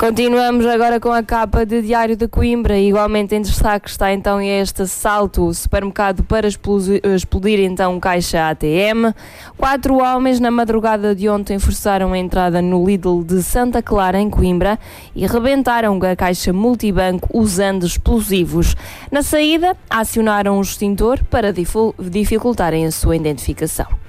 Continuamos agora com a capa de Diário de Coimbra. Igualmente em destaque está então este assalto, supermercado para explodir então caixa ATM. 4 homens na madrugada de ontem forçaram a entrada no Lidl de Santa Clara, em Coimbra, e rebentaram a caixa multibanco usando explosivos. Na saída, acionaram o extintor para dificultarem a sua identificação.